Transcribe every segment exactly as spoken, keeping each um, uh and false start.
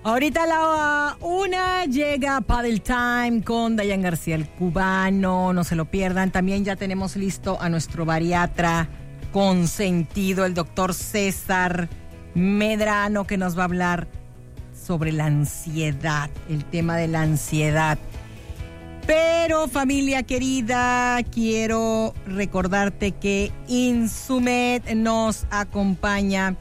Ahorita a la una llega Paddle Time con Dayan García, el cubano. No se lo pierdan. También ya tenemos listo a nuestro bariatra consentido, el doctor César Medrano, que nos va a hablar sobre la ansiedad, el tema de la ansiedad. Pero, familia querida, quiero recordarte que Insumed nos acompaña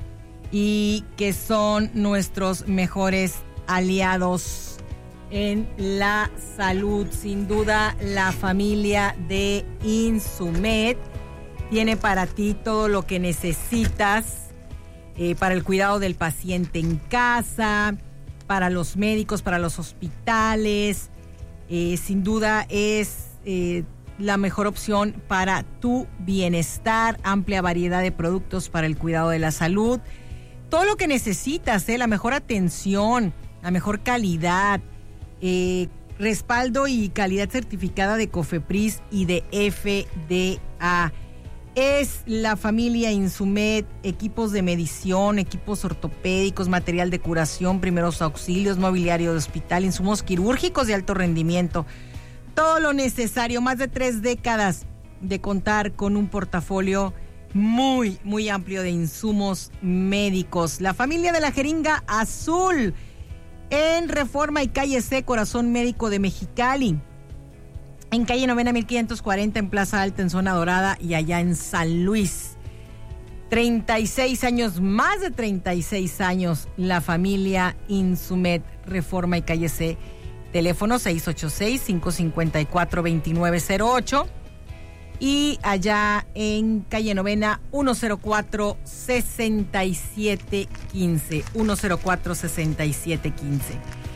y que son nuestros mejores aliados en la salud. Sin duda, la familia de Insumed tiene para ti todo lo que necesitas eh, para el cuidado del paciente en casa, para los médicos, para los hospitales. Eh, sin duda es eh, la mejor opción para tu bienestar. Amplia variedad de productos para el cuidado de la salud. Todo lo que necesitas, eh, la mejor atención, la mejor calidad, eh, respaldo y calidad certificada de COFEPRIS y de F D A. Es la familia Insumed, equipos de medición, equipos ortopédicos, material de curación, primeros auxilios, mobiliario de hospital, insumos quirúrgicos de alto rendimiento. Todo lo necesario, más de tres décadas de contar con un portafolio muy, muy amplio de insumos médicos. La familia de la jeringa azul en Reforma y Calle C, Corazón Médico de Mexicali. En calle Novena mil quinientos cuarenta, en Plaza Alta, en Zona Dorada, y allá en San Luis. treinta y seis años, más de treinta y seis años, la familia Insumed, Reforma y Calle C. Teléfono seis ocho seis, cinco cinco cuatro, dos nueve cero ocho. Y allá en calle Novena, ciento cuatro, sesenta y siete quince. ciento cuatro, sesenta y siete quince.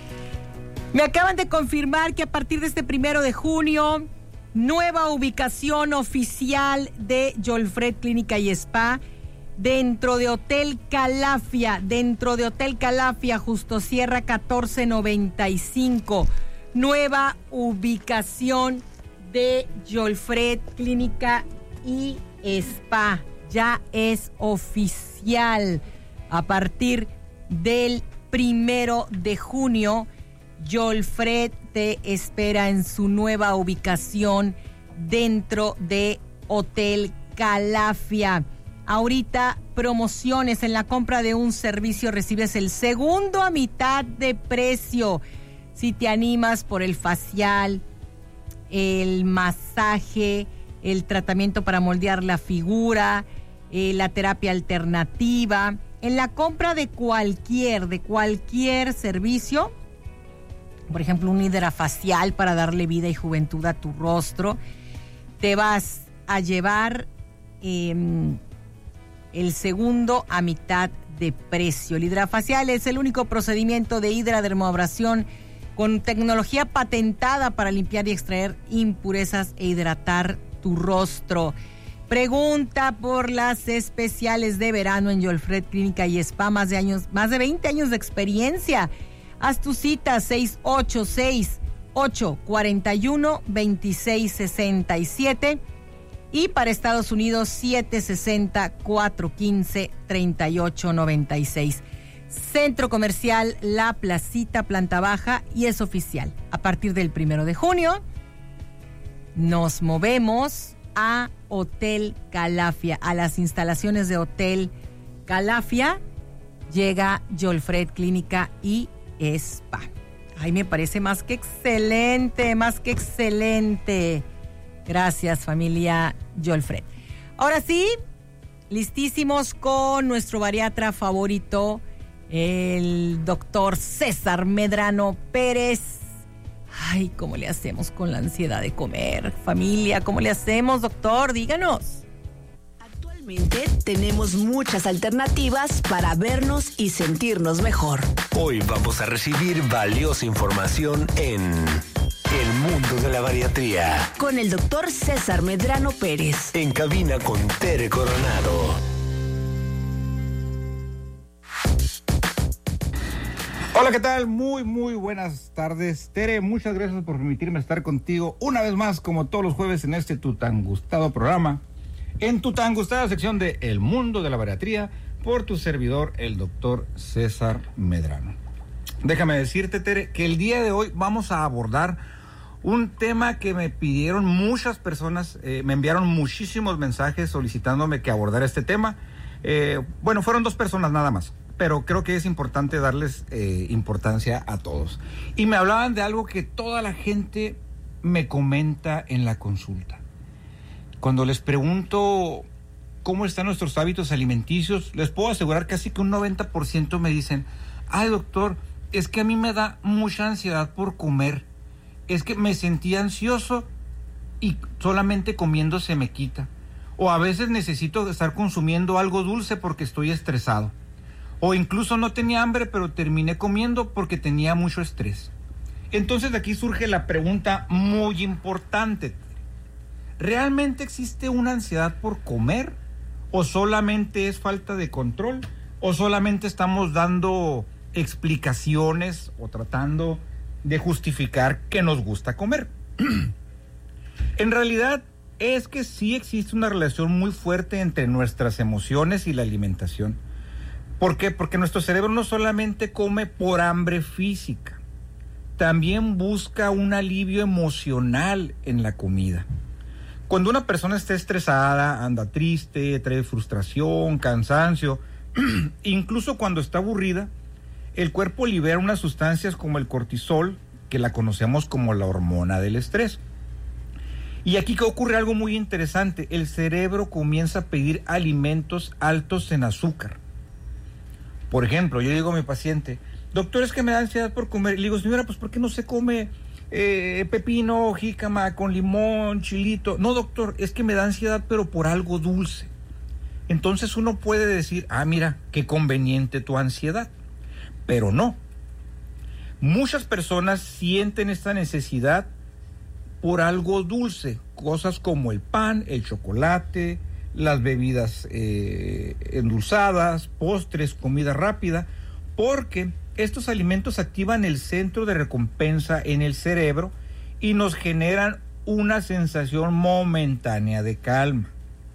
Me acaban de confirmar que a partir de este primero de junio, nueva ubicación oficial de Yolfred Clínica y Spa dentro de Hotel Calafia, dentro de Hotel Calafia, Justo Sierra catorce noventa y cinco. Nueva ubicación de Yolfred Clínica y Spa. Ya es oficial. A partir del primero de junio, Yolfred te espera en su nueva ubicación dentro de Hotel Calafia. Ahorita, promociones: en la compra de un servicio recibes el segundo a mitad de precio. Si te animas por el facial, el masaje, el tratamiento para moldear la figura, eh, la terapia alternativa. En la compra de cualquier, de cualquier servicio, por ejemplo, un hidrafacial para darle vida y juventud a tu rostro, te vas a llevar eh, el segundo a mitad de precio. El hidrafacial es el único procedimiento de hidradermoabrasión con tecnología patentada para limpiar y extraer impurezas e hidratar tu rostro. Pregunta por las especiales de verano en Yolfred Clínica y Spa. Más de años, más de veinte años de experiencia. Haz tu cita seis ocho seis, ocho cuatro uno, dos seis seis siete y para Estados Unidos siete seis cero, cuatro uno cinco, tres ocho nueve seis. Centro Comercial La Placita, planta baja, y es oficial. A partir del primero de junio nos movemos a Hotel Calafia, a las instalaciones de Hotel Calafia. Llega Yolfred Clínica y Spa. Ay, me parece más que excelente, más que excelente. Gracias, familia Yolfred. Ahora sí, listísimos con nuestro bariatra favorito, el doctor César Medrano Pérez. Ay, ¿cómo le hacemos con la ansiedad de comer? Familia, ¿cómo le hacemos, doctor? Díganos. Actualmente tenemos muchas alternativas para vernos y sentirnos mejor. Hoy vamos a recibir valiosa información en El Mundo de la Bariatría, con el doctor César Medrano Pérez. En cabina con Tere Coronado. Hola, ¿qué tal? Muy, muy buenas tardes, Tere. Muchas gracias por permitirme estar contigo una vez más, como todos los jueves, en este tu tan gustado programa, en tu tan gustada sección de El Mundo de la Bariatría, por tu servidor, el doctor César Medrano. Déjame decirte, Tere, que el día de hoy vamos a abordar un tema que me pidieron muchas personas, eh, me enviaron muchísimos mensajes solicitándome que abordara este tema. Eh, bueno, fueron dos personas nada más, pero creo que es importante darles eh, importancia a todos. Y me hablaban de algo que toda la gente me comenta en la consulta. Cuando les pregunto cómo están nuestros hábitos alimenticios, les puedo asegurar casi que un noventa por ciento me dicen: ay, doctor, es que a mí me da mucha ansiedad por comer. Es que me sentí ansioso y solamente comiendo se me quita. O a veces necesito estar consumiendo algo dulce porque estoy estresado. O incluso no tenía hambre, pero terminé comiendo porque tenía mucho estrés. Entonces de aquí surge la pregunta muy importante. ¿Realmente existe una ansiedad por comer? ¿O solamente es falta de control? ¿O solamente estamos dando explicaciones o tratando de justificar que nos gusta comer? En realidad es que sí existe una relación muy fuerte entre nuestras emociones y la alimentación. ¿Por qué? Porque nuestro cerebro no solamente come por hambre física, también busca un alivio emocional en la comida. Cuando una persona está estresada, anda triste, trae frustración, cansancio, incluso cuando está aburrida, el cuerpo libera unas sustancias como el cortisol, que la conocemos como la hormona del estrés. Y aquí que ocurre algo muy interesante: el cerebro comienza a pedir alimentos altos en azúcar. Por ejemplo, yo digo a mi paciente: doctor, es que me da ansiedad por comer. Y le digo: señora, pues ¿por qué no se come eh, pepino, jícama con limón, chilito? No, doctor, es que me da ansiedad, pero por algo dulce. Entonces uno puede decir: ah, mira, qué conveniente tu ansiedad. Pero no. Muchas personas sienten esta necesidad por algo dulce, cosas como el pan, el chocolate, las bebidas eh, endulzadas, postres, comida rápida, porque estos alimentos activan el centro de recompensa en el cerebro y nos generan una sensación momentánea de calma.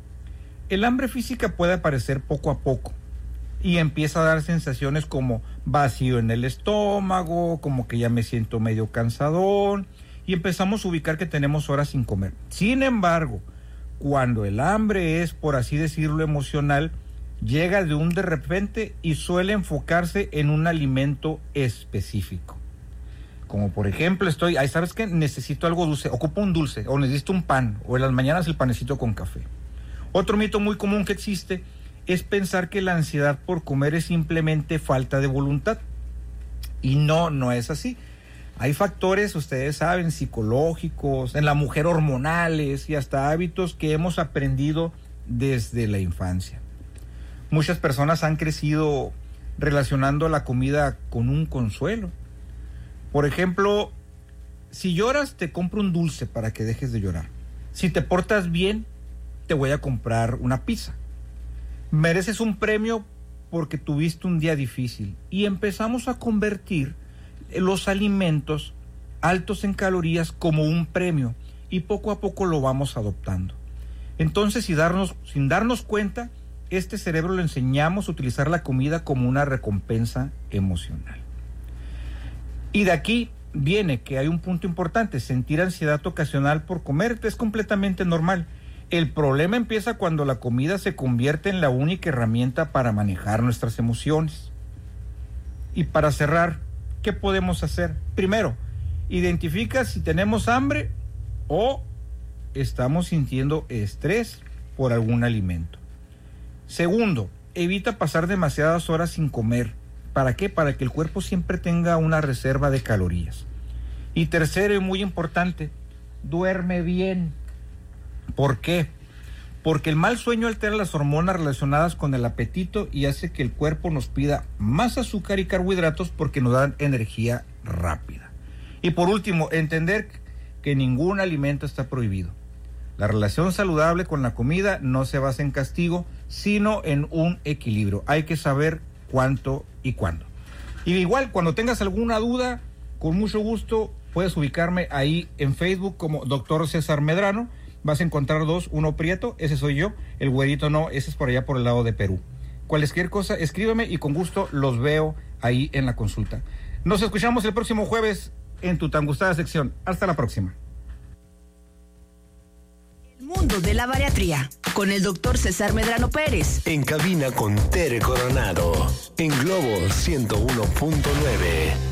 El hambre física puede aparecer poco a poco y empieza a dar sensaciones como vacío en el estómago, como que ya me siento medio cansadón, y empezamos a ubicar que tenemos horas sin comer. Sin embargo, cuando el hambre es, por así decirlo, emocional, llega de un de repente y suele enfocarse en un alimento específico. Como por ejemplo, estoy, ay, ¿sabes qué? Necesito algo dulce, ocupo un dulce, o necesito un pan, o en las mañanas el panecito con café. Otro mito muy común que existe es pensar que la ansiedad por comer es simplemente falta de voluntad. Y no, no es así. Hay factores, ustedes saben, psicológicos, en la mujer hormonales y hasta hábitos que hemos aprendido desde la infancia. Muchas personas han crecido relacionando la comida con un consuelo. Por ejemplo, si lloras, te compro un dulce para que dejes de llorar. Si te portas bien, te voy a comprar una pizza. Mereces un premio porque tuviste un día difícil. Y empezamos a convertir los alimentos altos en calorías como un premio, y poco a poco lo vamos adoptando. Entonces, sin darnos, sin darnos cuenta, este cerebro lo enseñamos a utilizar la comida como una recompensa emocional. Y de aquí viene que hay un punto importante: sentir ansiedad ocasional por comer es completamente normal. El problema empieza cuando la comida se convierte en la única herramienta para manejar nuestras emociones. Y para cerrar, ¿qué podemos hacer? Primero, identifica si tenemos hambre o estamos sintiendo estrés por algún alimento. Segundo, evita pasar demasiadas horas sin comer. ¿Para qué? Para que el cuerpo siempre tenga una reserva de calorías. Y tercero, y muy importante, duerme bien. ¿Por qué? Porque el mal sueño altera las hormonas relacionadas con el apetito y hace que el cuerpo nos pida más azúcar y carbohidratos porque nos dan energía rápida. Y por último, entender que ningún alimento está prohibido. La relación saludable con la comida no se basa en castigo, sino en un equilibrio. Hay que saber cuánto y cuándo. Y igual, cuando tengas alguna duda, con mucho gusto puedes ubicarme ahí en Facebook como doctor César Medrano. Vas a encontrar dos, uno prieto, ese soy yo, el güerito no, ese es por allá por el lado de Perú. Cualquier cosa, escríbeme y con gusto los veo ahí en la consulta. Nos escuchamos el próximo jueves en tu tan gustada sección. Hasta la próxima. El mundo de la bariatría con el doctor César Medrano Pérez. En cabina con Tere Coronado. En Globo ciento uno punto nueve.